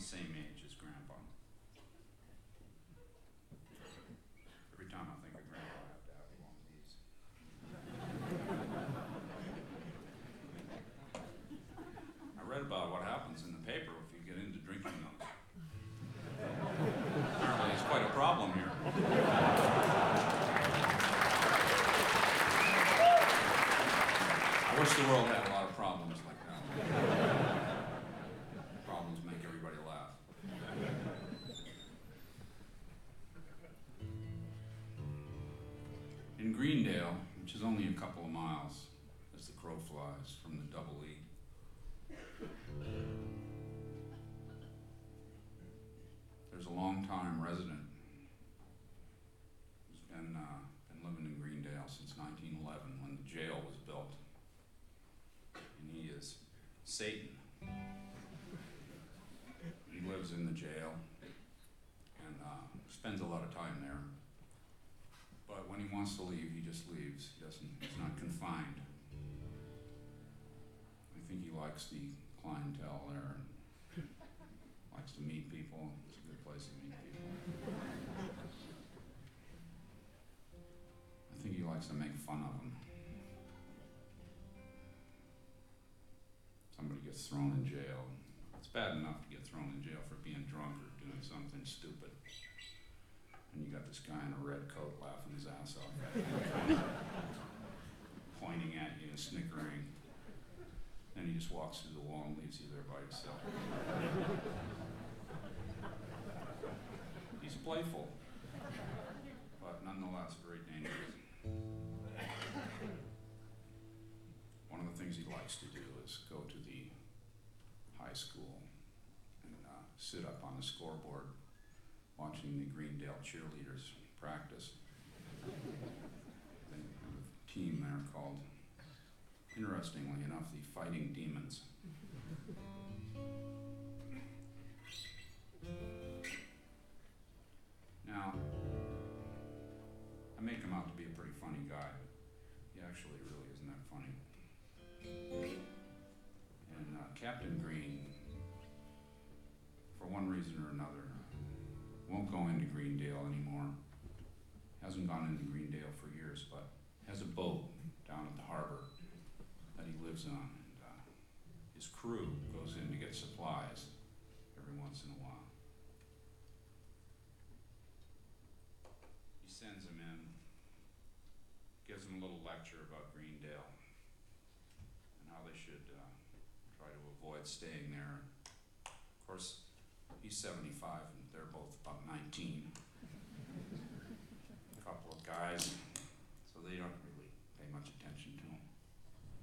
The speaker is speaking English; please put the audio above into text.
same age as Grandpa. Every time I think of Grandpa, I have to have one of these. I read about what happens in the paper if you get into drinking those. Apparently it's quite a problem here. I wish the world had a lot of problems like that. Problems make everybody laugh. In Greendale, which is only a couple of miles as the crow flies from the Double E, there's a long-time resident who's been living in Greendale since 1911 when the jail was built. And he is Satan. He lives in the jail and spends a lot of time there. But when he wants to leave, he just leaves. He's not confined. I think he likes the clientele there and likes to meet people. It's a good place to meet people. I think he likes to make fun of them. Somebody gets thrown in jail. It's bad enough to get thrown in jail for being drunk or doing something stupid. And you got this guy in a red coat laughing his ass off at you, pointing at you and snickering. Then he just walks through the wall and leaves you there by yourself. He's playful, but nonetheless very dangerous. One of the things he likes to do is go to the high school and sit up on the scoreboard watching the Greendale cheerleaders practice. They have a team there called, interestingly enough, the Fighting Demons. Now, I make him out to be a pretty funny guy, but he actually really isn't that funny. And Captain Green, for one reason or another, won't go into Greendale anymore. Hasn't gone into Greendale for years, but has a boat down at the harbor that he lives on. And his crew goes in to get supplies every once in a while. He sends them in, gives them a little lecture about Greendale and how they should try to avoid staying there. Of course, he's 75 and they're both about 19. A couple of guys